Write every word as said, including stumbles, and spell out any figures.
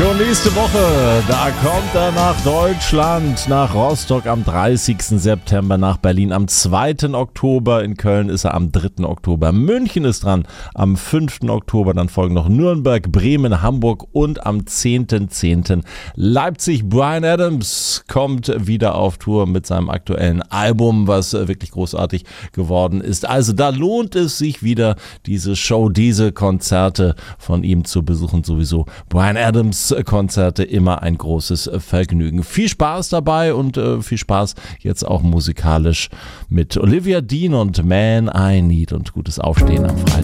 Schon nächste Woche, da kommt er nach Deutschland, nach Rostock am dreißigsten September, nach Berlin am zweiten Oktober, in Köln ist er am dritten Oktober, München ist dran am fünften Oktober, dann folgen noch Nürnberg, Bremen, Hamburg und am zehnten zehnten Leipzig. Bryan Adams kommt wieder auf Tour mit seinem aktuellen Album, was wirklich großartig geworden ist. Also da lohnt es sich wieder, diese Show, diese Konzerte von ihm zu besuchen, sowieso. Bryan Adams Konzerte immer ein großes Vergnügen. Viel Spaß dabei und äh, viel Spaß jetzt auch musikalisch mit Olivia Dean und Man I Need und gutes Aufstehen am Freitag.